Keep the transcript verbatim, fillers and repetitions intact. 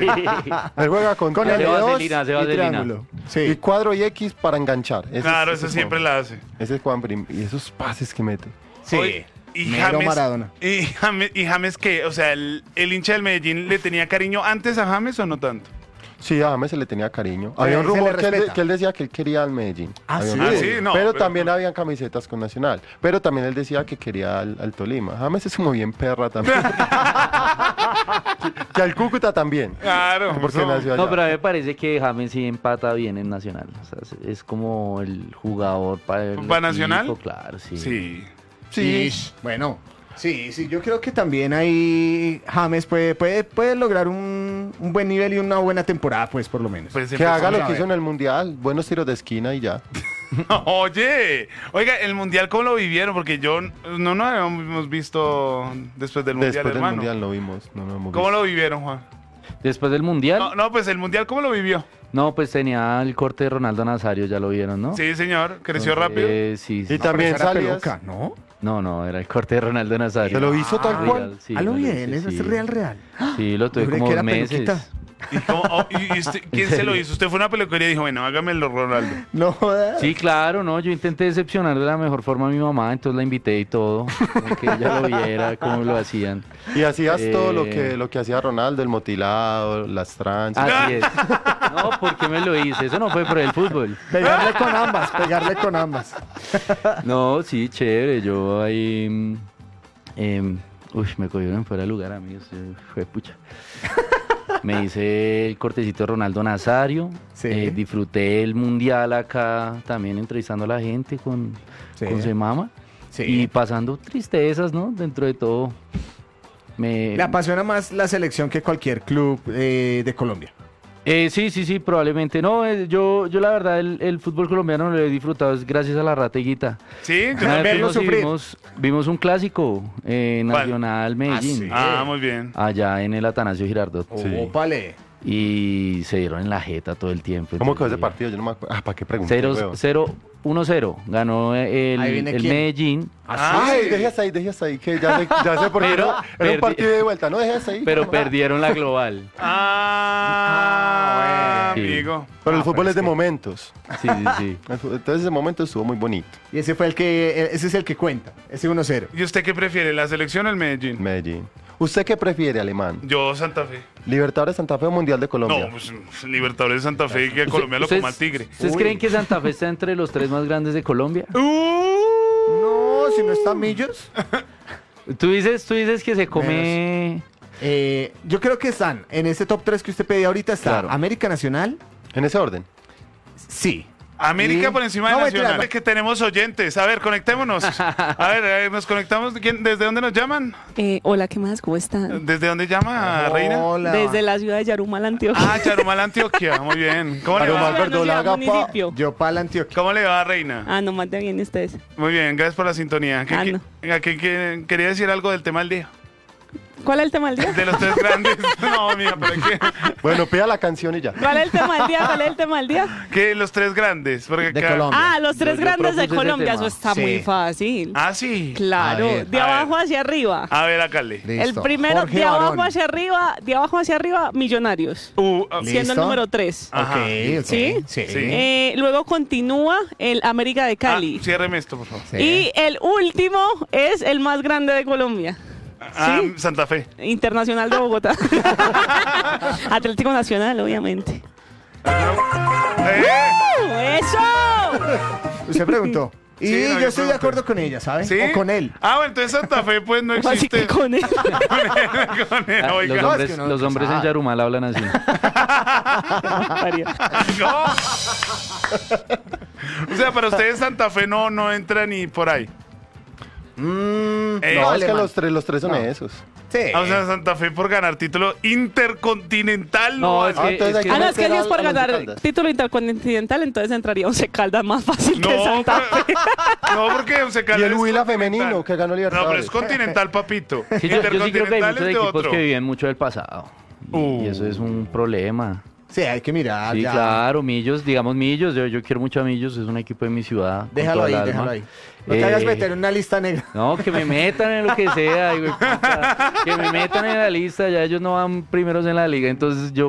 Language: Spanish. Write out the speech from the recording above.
Él juega con, Con L el dos vaselina, se y vaselina. triángulo. Sí. Y cuadro y X para enganchar. Ese Claro, es- eso ese es siempre Juan. la hace. Ese es Juan Prim. Y esos pases que mete. Sí. Oye, y Mero James, Maradona. y James, y James que, o sea, el, el hincha del Medellín le tenía cariño antes a James o no tanto. Sí, a James se le tenía cariño. Pero Había un él se rumor le que él, de- respeta. que él decía que él quería al Medellín. Ah, Había un sí. rumor. Ah, sí, no, pero, pero- también habían camisetas con Nacional. Pero también él decía que quería al, al Tolima. James es como bien perra también. que, que al Cúcuta también. Claro. Porque no. nació allá. No, pero a mí me parece que James sí empata bien en Nacional. O sea, es- es como el jugador para el ¿Para Nacional? equipo, claro, sí. Sí. Sí. Sí, bueno. Sí, sí, yo creo que también ahí James puede, puede, puede lograr un, un buen nivel y una buena temporada, pues, por lo menos. Pues Que empezamos haga a lo que ver. hizo en el Mundial. Buenos tiros de esquina y ya. Oye, oiga, el mundial, ¿cómo lo vivieron? Porque yo no nos habíamos visto después del mundial, Después del hermano. Mundial lo vimos. No lo hemos ¿Cómo visto. lo vivieron, Juan? Después del Mundial, No, no, pues el mundial, ¿cómo lo vivió? no, pues tenía el corte de Ronaldo Nazario, ya lo vieron, ¿no? Sí, señor, creció Entonces, rápido. eh, sí, sí. Y también Pero esa era salías. peluca, ¿no? No, no, era el corte de Ronaldo Nazario. ¿Se lo hizo tal Ah, cual? real, sí, a lo me bien, hice, eso sí. es real, real. Sí, lo tuve Yo creí como que era meses. peluquita. ¿Y, cómo- oh, y- y usted- quién se lo hizo? Usted fue a una peluquería y dijo, bueno, hágamelo, Ronaldo. No jodas. Sí, claro, no, yo intenté decepcionar de la mejor forma a mi mamá, entonces la invité y todo, como que ella lo viera, cómo lo hacían. Y hacías todo lo Eh. que, lo que hacía Ronaldo, el motilado, las tranzas. Así es. No, ¿por qué me lo hice? Eso no fue por el fútbol. Pegarle con ambas, pegarle con ambas. No, sí, chévere, yo ahí... mm, em, uy, me cogieron fuera de lugar, amigos, eh, fue pucha. Me hice el cortecito de Ronaldo Nazario, Sí. eh, disfruté el mundial acá también entrevistando a la gente con, Sí. con Semama Sí. y pasando tristezas, ¿no? Dentro de todo. Me, Le apasiona más la selección que cualquier club eh, de Colombia. Eh, sí, sí, sí, probablemente. No, eh, yo, yo la verdad el, el fútbol colombiano lo he disfrutado es gracias a la Rateguita. ¿Sí? Una vez verlo fuimos y sufrir. vimos, vimos un clásico eh, ¿Cuál? Nacional Medellín, sí. Ah, muy bien. allá en el Atanasio Girardot. Sí. Ópale. Y se dieron en la jeta todo el tiempo. ¿Cómo quedó ese Entonces, partido? Yo no me acuerdo. Ah, ¿para qué pregunté? cero, weón? cero, uno cero. Ganó el, Ahí viene el quién. Medellín, Ah, Ay, sí. déjese ahí, déjese ahí, que ya sé, ya sé por qué. Pero no, era perdi- un partido de vuelta, no déjese ahí. pero perdieron la global. Ah, bueno. Sí. amigo. Pero el Ah, fútbol pero es es de que- momentos. Sí, sí, sí. El fu- Entonces ese momento estuvo muy bonito. Y ese fue el que, ese es el que cuenta, ese uno cero. ¿Y usted qué prefiere, la selección o el Medellín? Medellín. ¿Usted qué prefiere, alemán? Yo, Santa Fe. ¿Libertadores Santa Fe o Mundial de Colombia? No, pues Libertadores de Santa Fe, que Colombia lo ¿Ustedes- coma al tigre. ¿Ustedes Uy. creen que Santa Fe está entre los tres más grandes de Colombia? No, si no está Millos. Tú dices, tú dices que se come... Eh, yo creo que están en ese top tres que usted pedía ahorita. Está Claro. América Nacional. En ese orden. Sí. América Sí. por encima de No, mentira, Nacional. no. Es que tenemos oyentes. A ver, conectémonos. A ver, eh, nos conectamos. ¿Quién- ¿Desde dónde nos llaman? Eh, hola, ¿qué más? ¿Cómo están? ¿Desde dónde llama, Reina? Hola. Desde la ciudad de Yarumal, Antioquia. Ah, Charumal, Antioquia. Muy bien. ¿Cómo le Charumal, va? Ciudad, no ciudad, verdolaga, pa. municipio. Yo para Antioquia. ¿Cómo le va, Reina? Ah, no, más de bien ustedes. Muy bien, gracias por la sintonía. ¿Qué, Ah, qué- no. venga, ¿qué- qué- quería decir algo del tema del día? ¿Cuál es el tema del día? De los tres grandes. No, mía, pero es que, Bueno, pida la canción y ya. ¿Cuál es el tema del día? ¿Cuál es el tema del día? que los tres grandes. Porque De acá- Colombia. Ah, los tres Yo- yo grandes de propuse ese Colombia. tema. Eso está Sí. muy fácil. Ah, sí. Claro, A ver, de a ver. abajo hacia arriba. A ver, acá le. El Listo. primero, Jorge de abajo Barón. hacia arriba, de abajo hacia arriba, Millonarios. Uh, ah, Listo. Siendo el número tres. Ajá. Ok, ok. ¿Sí? Sí. Sí. Eh, luego continúa el América de Cali. Ah, ciérreme esto, por favor. Sí. Y el último es el más grande de Colombia. Ah, ¿Sí? Santa Fe. Internacional de Bogotá. Atlético Nacional, obviamente. ¡Eh! ¡Uh, ¡Eso! Usted preguntó. Y Sí, no, yo yo estoy de pregunté. acuerdo con ella, ¿sabe? ¿Sí? O con él. Ah, bueno, entonces Santa Fe pues no Así existe. que con él. Con él, Ah, oiga. los No, es hombres, que no, los hombres en sabe. Yarumal hablan así. No. O sea, para ustedes Santa Fe no, no entra ni por ahí. Mm, Eh, No, es que alemán. los tres, los tres son No. esos. Sí. Ah, o sea, Santa Fe por ganar título intercontinental. No, No, es Ah, que, entonces es hay que- Ah, no, es que si meter es por al- a Once ganar Caldas. título intercontinental, entonces entraría Once Caldas más fácil que no, Santa Fe. pero- no, porque Once Y Caldas el es Huila continental. femenino que ganó No, pero Libertadores. es continental, papito. Sí, yo, yo sí creo que hay Intercontinental muchos es de equipos otro. que viven mucho del pasado. Y, Uh. y eso es un problema. Sí, hay que mirar. Sí, ya. claro, Millos, digamos Millos, yo, yo quiero mucho a Millos, es un equipo de mi ciudad. con Déjalo toda ahí, el alma. déjalo ahí. No te hagas Eh, meter en una lista negra. No, que me metan en lo que sea, hijo de puta. Que me metan en la lista, ya ellos no van primeros en la liga, entonces yo